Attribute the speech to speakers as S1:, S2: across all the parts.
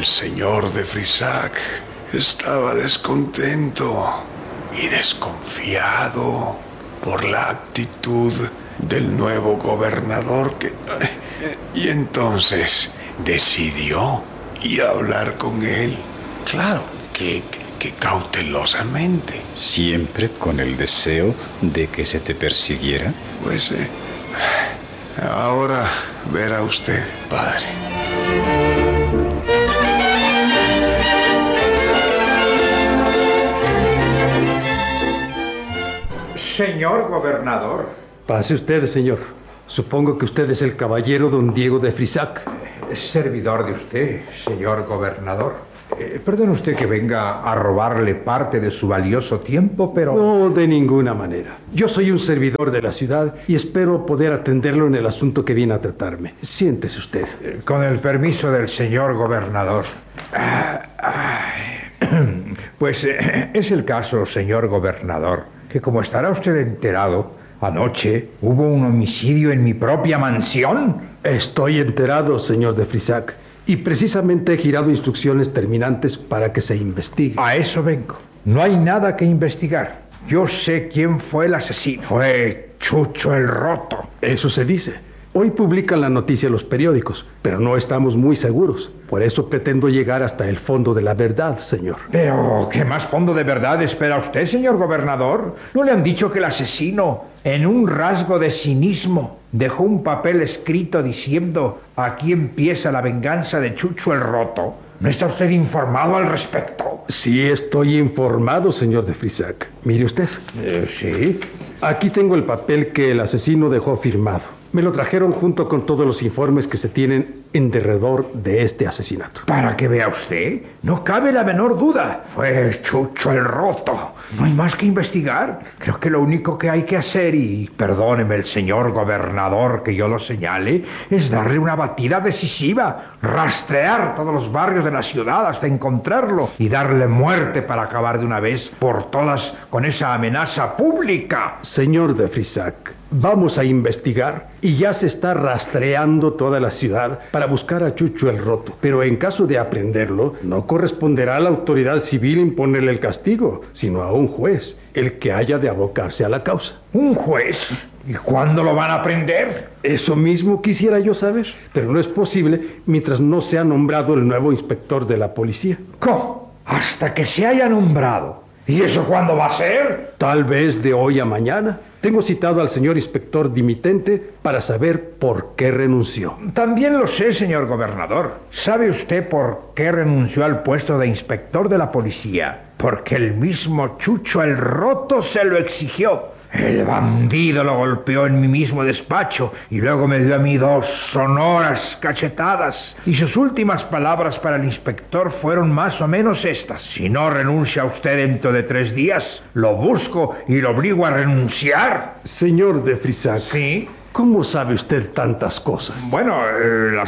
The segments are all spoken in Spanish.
S1: señor de Frisac estaba descontento y desconfiado por la actitud del nuevo gobernador y entonces decidió ir a hablar con él. Claro, que cautelosamente.
S2: ¿Siempre con el deseo de que se te persiguiera?
S1: Pues ahora verá usted, padre.
S3: Señor gobernador.
S4: Pase usted, señor. Supongo que usted es el caballero don Diego de Frisac.
S3: Es servidor de usted, señor gobernador. Perdone usted que venga a robarle parte de su valioso tiempo, pero...
S4: No, de ninguna manera. Yo soy un servidor de la ciudad y espero poder atenderlo en el asunto que viene a tratarme. Siéntese usted.
S3: Con el permiso del señor gobernador. Pues es el caso, señor gobernador, que como estará usted enterado, anoche hubo un homicidio en mi propia mansión.
S4: Estoy enterado, señor de Frisac, y precisamente he girado instrucciones terminantes para que se investigue.
S3: A eso vengo. No hay nada que investigar. Yo sé quién fue el asesino. Fue Chucho el Roto.
S4: Eso se dice. Hoy publican la noticia los periódicos, pero no estamos muy seguros. Por eso pretendo llegar hasta el fondo de la verdad, señor.
S3: Pero, ¿qué más fondo de verdad espera usted, señor gobernador? ¿No le han dicho que el asesino, en un rasgo de cinismo, dejó un papel escrito diciendo aquí empieza la venganza de Chucho el Roto? ¿No está usted informado al respecto?
S4: Sí, estoy informado, señor de Frisac. Mire usted.
S3: Sí.
S4: Aquí tengo el papel que el asesino dejó firmado. Me lo trajeron junto con todos los informes que se tienen en derredor de este asesinato.
S3: Para que vea usted, no cabe la menor duda. Fue Chucho el Roto. No hay más que investigar. Creo que lo único que hay que hacer, y perdóneme el señor gobernador que yo lo señale, es darle una batida decisiva, rastrear todos los barrios de la ciudad hasta encontrarlo y darle muerte para acabar de una vez por todas con esa amenaza pública.
S4: Señor de Frisac, vamos a investigar y ya se está rastreando toda la ciudad para buscar a Chucho el Roto. Pero en caso de aprenderlo, no corresponderá a la autoridad civil imponerle el castigo, sino a un juez, el que haya de abocarse a la causa.
S3: ¿Un juez? ¿Y cuándo lo van a prender?
S4: Eso mismo quisiera yo saber, pero no es posible mientras no sea nombrado el nuevo inspector de la policía.
S3: ¿Cómo? Hasta que se haya nombrado. ¿Y eso cuándo va a ser?
S4: Tal vez de hoy a mañana. Tengo citado al señor inspector dimitente para saber por qué renunció.
S3: También lo sé, señor gobernador. ¿Sabe usted por qué renunció al puesto de inspector de la policía? Porque el mismo Chucho el Roto se lo exigió. El bandido lo golpeó en mi mismo despacho y luego me dio a mí 2 sonoras cachetadas. Y sus últimas palabras para el inspector fueron más o menos estas: si no renuncia usted dentro de 3 días, lo busco y lo obligo a renunciar.
S4: Señor de Frisac.
S3: ¿Sí?
S4: ¿Cómo sabe usted tantas cosas?
S3: Bueno, la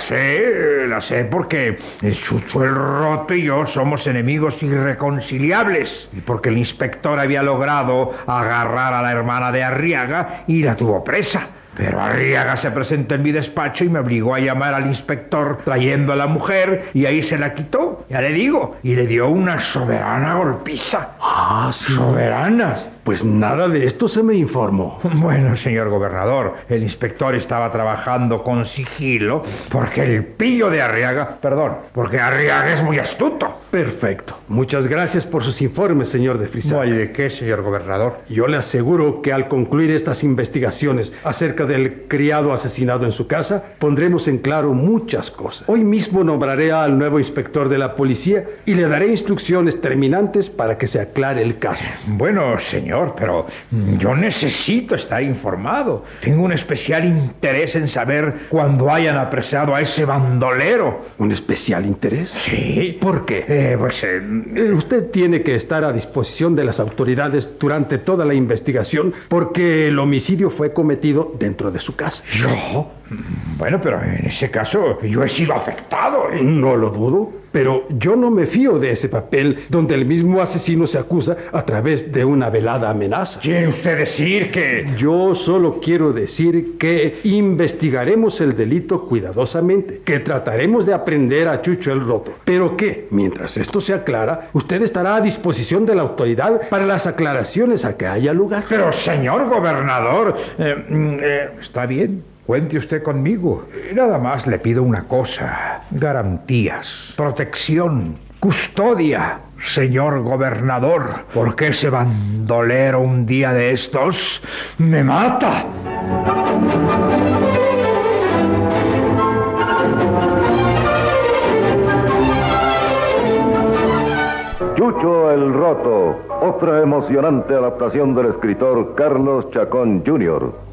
S3: sé porque el Chucho el Roto y yo somos enemigos irreconciliables. Y porque el inspector había logrado agarrar a la hermana de Arriaga y la tuvo presa. Pero Arriaga se presentó en mi despacho y me obligó a llamar al inspector trayendo a la mujer y ahí se la quitó, ya le digo, y le dio una soberana golpiza.
S4: Ah, sí.
S3: ¿Soberana?
S4: Pues nada de esto se me informó.
S3: Bueno, señor gobernador, el inspector estaba trabajando con sigilo porque el pillo de Arriaga, porque Arriaga es muy astuto.
S4: Perfecto. Muchas gracias por sus informes, señor de Frisac.
S3: No hay de qué, señor gobernador.
S4: Yo le aseguro que al concluir estas investigaciones acerca del criado asesinado en su casa, pondremos en claro muchas cosas. Hoy mismo nombraré al nuevo inspector de la policía y le daré instrucciones terminantes para que se aclare el caso.
S3: Bueno, señor, pero yo necesito estar informado. Tengo un especial interés en saber cuándo hayan apresado a ese bandolero.
S4: ¿Un especial interés?
S3: Sí.
S4: ¿Por qué? Usted tiene que estar a disposición de las autoridades durante toda la investigación porque el homicidio fue cometido dentro de su casa.
S3: ¿Yo? Bueno, pero en ese caso yo he sido afectado.
S4: No lo dudo, pero yo no me fío de ese papel donde el mismo asesino se acusa a través de una velada la amenaza.
S3: ¿Quiere usted decir que...?
S4: Yo solo quiero decir que investigaremos el delito cuidadosamente, que trataremos de aprender a Chucho el Roto, pero que, mientras esto se aclara, usted estará a disposición de la autoridad para las aclaraciones a que haya lugar.
S3: Pero, señor gobernador, está bien. Cuente usted conmigo. Nada más le pido una cosa: garantías, protección, custodia. Señor gobernador, porque ese bandolero un día de estos me mata.
S5: Chucho el Roto, otra emocionante adaptación del escritor Carlos Chacón Jr.